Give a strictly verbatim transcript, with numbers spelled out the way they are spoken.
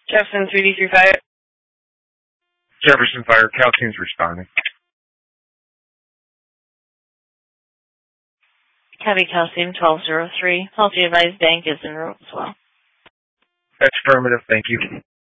Jefferson three D three Fire. Jefferson Fire, Calcine's responding. Copy Calcine twelve oh three. Policy advised bank is en route as well. That's affirmative, thank you.